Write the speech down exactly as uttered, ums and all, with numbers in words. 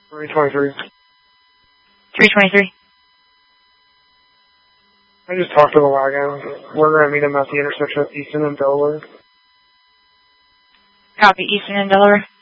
three twenty-three. three twenty-three. I just talked to the wagon. We're going to meet him at the intersection of Easton and Delaware. Copy, Easton and Delaware.